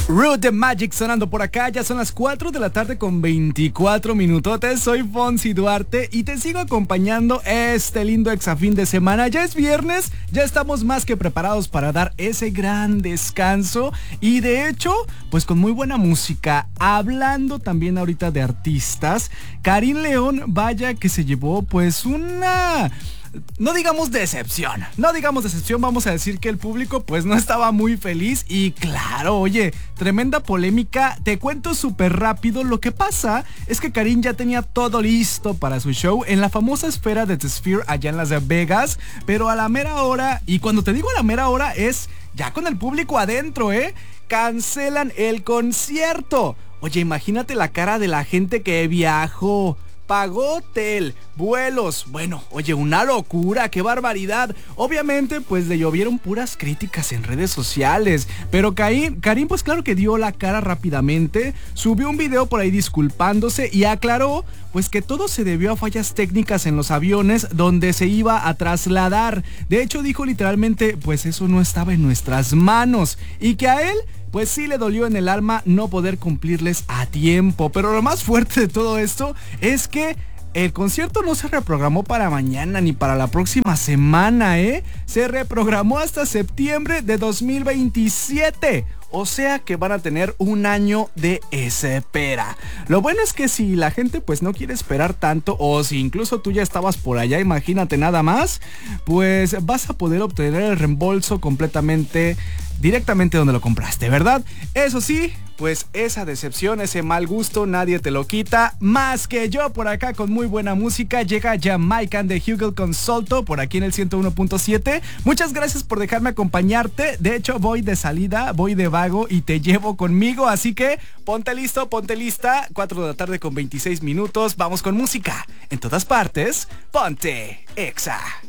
Root the Magic sonando por acá, ya son las 4 de la tarde con 24 minutotes. Soy Fonsi Duarte y te sigo acompañando este lindo exafín de semana. Ya es viernes, ya estamos más que preparados para dar ese gran descanso y de hecho, pues con muy buena música. Hablando también ahorita de artistas, Karim León, vaya que se llevó pues una... No digamos decepción, vamos a decir que el público pues no estaba muy feliz y claro, oye, tremenda polémica. Te cuento súper rápido, lo que pasa es que Karim ya tenía todo listo para su show en la famosa esfera de The Sphere allá en Las Vegas, pero a la mera hora, y cuando te digo a la mera hora es ya con el público adentro, cancelan el concierto. Oye, imagínate la cara de la gente que viajó, pagó hotel, vuelos, bueno, oye, una locura, qué barbaridad. Obviamente, pues le llovieron puras críticas en redes sociales, pero Karim, pues claro que dio la cara rápidamente, subió un video por ahí disculpándose y aclaró, pues que todo se debió a fallas técnicas en los aviones donde se iba a trasladar. De hecho, dijo literalmente, pues eso no estaba en nuestras manos y que a él pues sí le dolió en el alma no poder cumplirles a tiempo. Pero lo más fuerte de todo esto es que el concierto no se reprogramó para mañana ni para la próxima semana, Se reprogramó hasta septiembre de 2027. O sea que van a tener un año de espera. Lo bueno es que si la gente pues no quiere esperar tanto, o si incluso tú ya estabas por allá, imagínate nada más, pues vas a poder obtener el reembolso completamente directamente donde lo compraste, ¿verdad? Eso sí, pues esa decepción, ese mal gusto, nadie te lo quita más que yo por acá con muy buena música. Llega Jamaican de Hugel con Solto por aquí en el 101.7. Muchas gracias por dejarme acompañarte. De hecho, voy de salida, voy de vago y te llevo conmigo. Así que ponte listo, ponte lista. 4 de la tarde con 26 minutos. Vamos con música. En todas partes, ponte Exa.